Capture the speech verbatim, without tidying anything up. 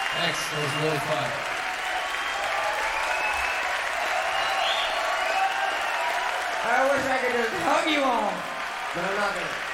Thanks. That was really fun. I wish I could just hug you all, but I'm not gonna.